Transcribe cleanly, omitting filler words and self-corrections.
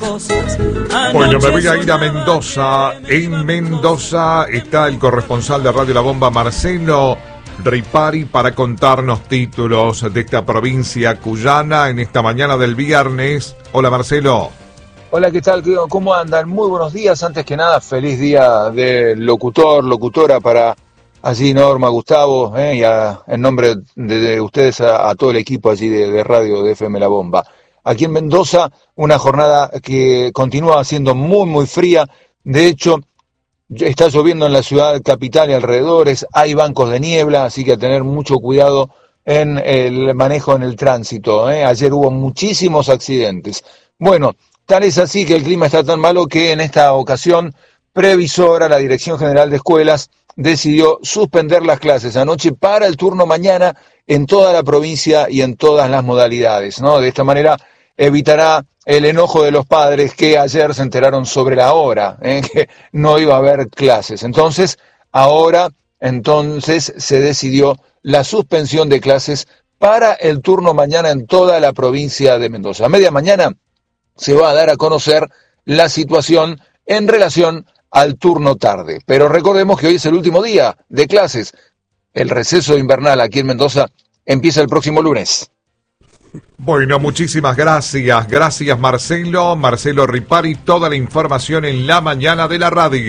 cosas. Bueno, me voy a ir a Mendoza. En Mendoza está el corresponsal de Radio La Bomba, Marcelo Ripari, para contarnos títulos de esta provincia cuyana en esta mañana del viernes. Hola, Marcelo. Hola, ¿qué tal? ¿Cómo andan? Muy buenos días. Antes que nada, feliz día de locutor, locutora para allí Norma, Gustavo, y en nombre de ustedes a todo el equipo allí de Radio de FM La Bomba. Aquí en Mendoza, una jornada que continúa siendo muy, muy fría. De hecho, está lloviendo en la ciudad capital y alrededores, hay bancos de niebla, así que a tener mucho cuidado en el manejo en el tránsito. Ayer hubo muchísimos accidentes. Bueno, tal es así que el clima está tan malo que en esta ocasión, previsora, la Dirección General de Escuelas decidió suspender las clases anoche para el turno mañana en toda la provincia y en todas las modalidades, ¿no? De esta manera evitará el enojo de los padres que ayer se enteraron sobre la hora, que no iba a haber clases. Entonces se decidió la suspensión de clases para el turno mañana en toda la provincia de Mendoza. A media mañana se va a dar a conocer la situación en relación al turno tarde. Pero recordemos que hoy es el último día de clases. El receso invernal aquí en Mendoza empieza el próximo lunes. Bueno, muchísimas gracias. Gracias, Marcelo. Marcelo Ripari, toda la información en la mañana de la radio.